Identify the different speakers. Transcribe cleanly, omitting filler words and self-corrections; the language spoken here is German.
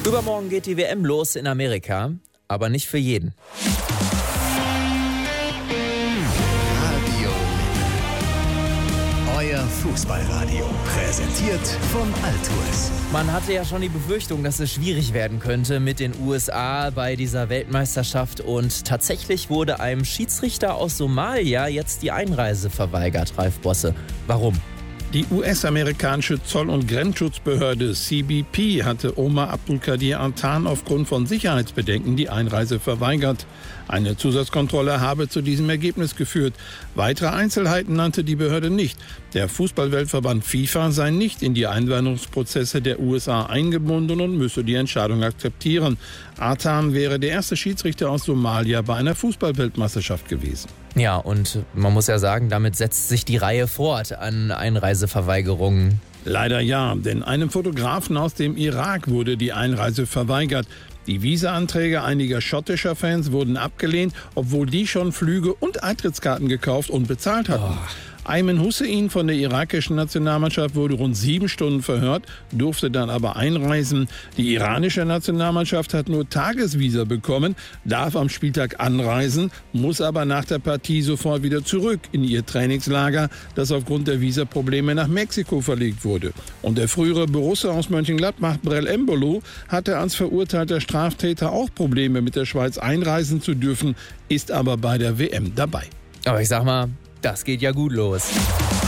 Speaker 1: Übermorgen geht die WM los in Amerika, aber nicht für jeden.
Speaker 2: Radio Memme. Euer Fußballradio. Präsentiert von Altours.
Speaker 1: Man hatte ja schon die Befürchtung, dass es schwierig werden könnte mit den USA bei dieser Weltmeisterschaft. Und tatsächlich wurde einem Schiedsrichter aus Somalia jetzt die Einreise verweigert, Ralf Bosse. Warum?
Speaker 3: Die US-amerikanische Zoll- und Grenzschutzbehörde CBP hatte Omar Abdulkadir Artan aufgrund von Sicherheitsbedenken die Einreise verweigert. Eine Zusatzkontrolle habe zu diesem Ergebnis geführt. Weitere Einzelheiten nannte die Behörde nicht. Der Fußballweltverband FIFA sei nicht in die Einwanderungsprozesse der USA eingebunden und müsse die Entscheidung akzeptieren. Artan wäre der erste Schiedsrichter aus Somalia bei einer Fußballweltmeisterschaft gewesen.
Speaker 1: Ja, und man muss ja sagen, damit setzt sich die Reihe fort an Einreiseverweigerungen.
Speaker 3: Leider ja, denn einem Fotografen aus dem Irak wurde die Einreise verweigert. Die Visa-Anträge einiger schottischer Fans wurden abgelehnt, obwohl die schon Flüge und Eintrittskarten gekauft und bezahlt hatten. Ayman Hussein von der irakischen Nationalmannschaft wurde rund 7 Stunden verhört, durfte dann aber einreisen. Die iranische Nationalmannschaft hat nur Tagesvisa bekommen, darf am Spieltag anreisen, muss aber nach der Partie sofort wieder zurück in ihr Trainingslager, das aufgrund der Visaprobleme nach Mexiko verlegt wurde. Und der frühere Borussia aus Mönchengladbach, Brel Embolo, hatte als verurteilter Straftäter auch Probleme mit der Schweiz einreisen zu dürfen, ist aber bei der WM dabei.
Speaker 1: Aber ich sag mal, das geht ja gut los.